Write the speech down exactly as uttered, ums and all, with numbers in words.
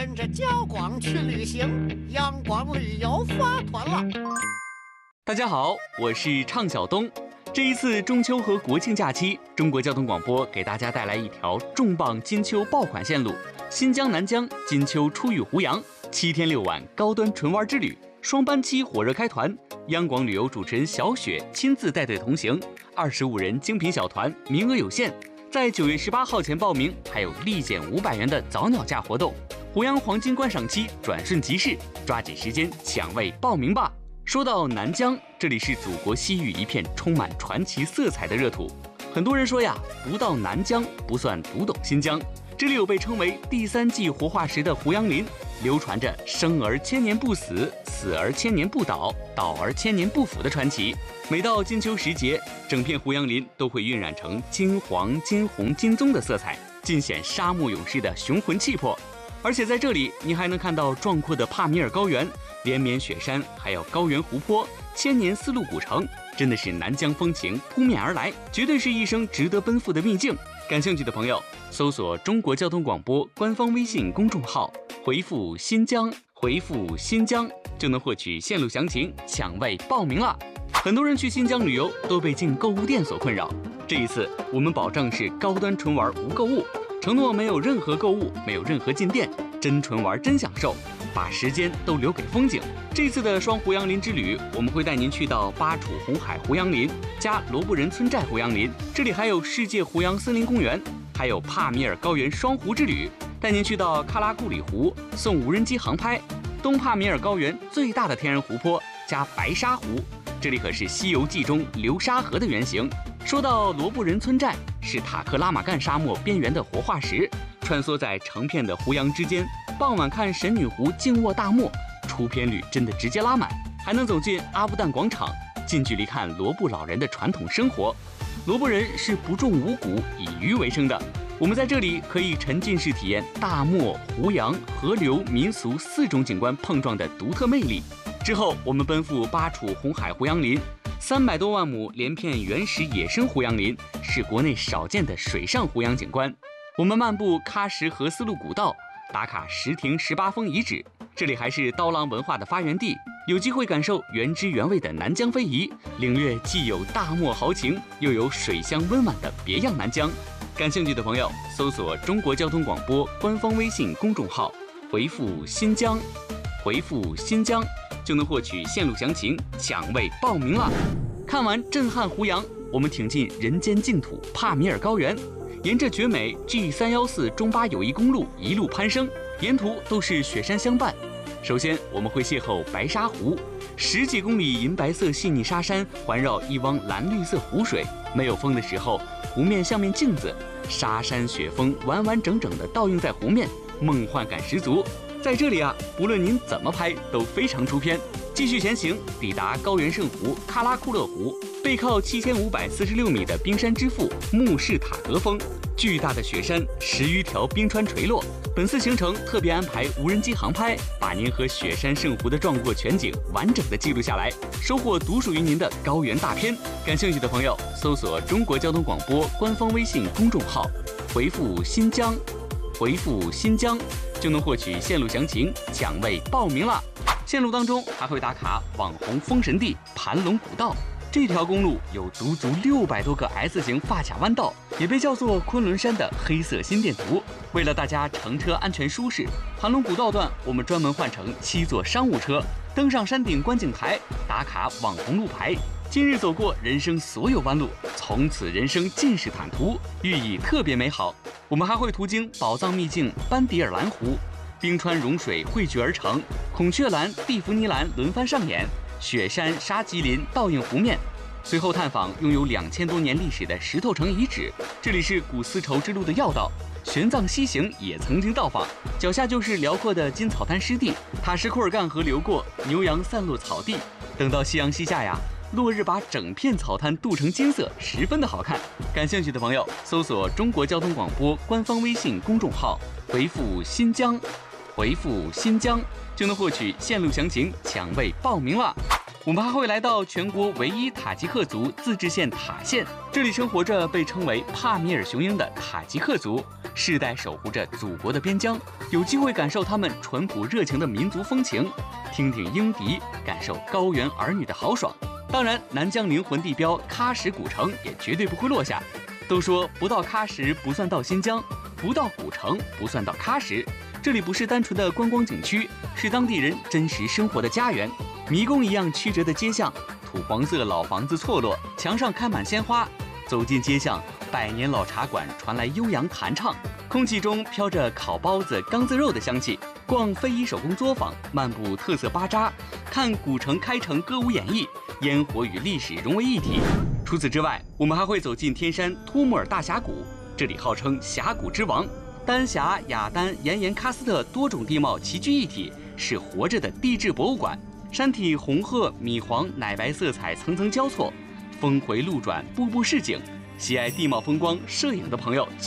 跟着焦广去旅行，央广旅游发团了。 大家好，我是畅晓东。这一次中秋和国庆假期，中国交通广播给大家带来一条重磅金秋爆款线路——新疆南疆金秋出狱胡杨，七天六晚高端纯玩之旅，双班期火热开团。央广旅游主持人小雪亲自带队同行，二十五人精品小团，名额有限，在九月十八号前报名，还有立减五百元的早鸟价活动。胡杨黄金观赏期转瞬即逝，抓紧时间抢位报名吧！说到南疆，这里是祖国西域一片充满传奇色彩的热土。很多人说呀，不到南疆不算读懂新疆。这里有被称为第三纪活化石的胡杨林，流传着生而千年不死，死而千年不倒，倒而千年不腐的传奇。每到金秋时节，整片胡杨林都会晕染成金黄、金红、金棕的色彩，尽显沙漠勇士的雄浑气魄。而且在这里，你还能看到壮阔的帕米尔高原、连绵雪山，还有高原湖泊、千年丝路古城，真的是南疆风情扑面而来，绝对是一生值得奔赴的秘境。感兴趣的朋友，搜索中国交通广播官方微信公众号，回复新疆，回复新疆就能获取线路详情，抢位报名了。很多人去新疆旅游都被进购物店所困扰，这一次我们保证是高端纯玩无购物，承诺没有任何购物，没有任何进店，真纯玩真享受，把时间都留给风景。这次的双胡杨林之旅，我们会带您去到巴楚红海胡杨林加罗布人村寨胡杨林，这里还有世界胡杨森林公园，还有帕米尔高原双湖之旅，带您去到喀拉库里湖送无人机航拍，东帕米尔高原最大的天然湖泊加白沙湖，这里可是《西游记》中流沙河的原型。说到罗布人村寨，是塔克拉玛干沙漠边缘的活化石，穿梭在成片的胡杨之间，傍晚看神女湖静卧大漠，出片率真的直接拉满。还能走进阿布旦广场，近距离看罗布老人的传统生活。罗布人是不种五谷，以渔为生的。我们在这里可以沉浸式体验大漠、胡杨、河流、民俗四种景观碰撞的独特魅力。之后我们奔赴巴楚红海胡杨林，三百多万亩连片原始野生胡杨林，是国内少见的水上胡杨景观。我们漫步喀什河丝路古道，打卡石亭十八峰遗址，这里还是刀郎文化的发源地，有机会感受原汁原味的南疆非遗，领略既有大漠豪情，又有水乡温婉的别样南疆。感兴趣的朋友，搜索中国交通广播官方微信公众号，回复新疆，回复新疆就能获取线路详情，抢位报名了。看完震撼胡杨，我们挺进人间净土帕米尔高原，沿着绝美 G 三一四中巴友谊公路一路攀升，沿途都是雪山相伴。首先我们会邂逅白沙湖，十几公里银白色细腻沙山环绕一汪蓝绿色湖水，没有风的时候，湖面像面镜子，沙山雪峰完完整整的倒映在湖面，梦幻感十足。在这里啊，不论您怎么拍都非常出片。继续前行，抵达高原圣湖喀拉库勒湖，背靠七千五百四十六米的冰山之父穆士塔格峰，巨大的雪山，十余条冰川垂落。本次行程特别安排无人机航拍，把您和雪山圣湖的壮阔全景完整的记录下来，收获独属于您的高原大片。感兴趣的朋友，搜索中国交通广播官方微信公众号，回复新疆，回复新疆就能获取线路详情，抢位报名了。线路当中还会打卡网红封神地盘龙古道，这条公路有足足六百多个 S 型发卡弯道，也被叫做昆仑山的黑色心电图。为了大家乘车安全舒适，盘龙古道段我们专门换成七座商务车，登上山顶观景台，打卡网红路牌。今日走过人生所有弯路，从此人生尽是坦途，寓意特别美好。我们还会途经宝藏秘境班迪尔兰湖，冰川融水汇聚而成，孔雀蓝、蒂芙尼蓝轮番上演，雪山、沙棘林倒映湖面。随后探访拥有两千多年历史的石头城遗址，这里是古丝绸之路的要道。玄奘西行也曾经到访，脚下就是辽阔的金草滩湿地，塔什库尔干河流过，牛羊散落草地。等到夕阳西下呀，落日把整片草滩镀成金色，十分的好看。感兴趣的朋友，搜索中国交通广播官方微信公众号，回复新疆，回复新疆就能获取线路详情，抢位报名了。我们还会来到全国唯一塔吉克族自治县塔县，这里生活着被称为帕米尔雄鹰的塔吉克族， 世代守护着祖国的边疆，有机会感受他们淳朴热情的民族风情，听听鹰笛，感受高原儿女的豪爽。当然，南疆灵魂地标喀什古城也绝对不会落下。都说不到喀什不算到新疆，不到古城不算到喀什。这里不是单纯的观光景区，是当地人真实生活的家园。迷宫一样曲折的街巷，土黄色老房子错落，墙上开满鲜花。走进街巷，百年老茶馆传来悠扬弹唱，空气中飘着烤包子、缸子肉的香气。逛非遗手工作坊，漫步特色巴扎，看古城开城歌舞演绎，烟火与历史融为一体。除此之外，我们还会走进天山突木尔大峡谷，这里号称峡谷之王，丹霞、雅丹、岩盐喀斯特多种地貌齐聚一体，是活着的地质博物馆。山体红褐、米黄、奶白色彩层层交错，峰回路转，步步是景。喜爱地貌风光摄影的朋友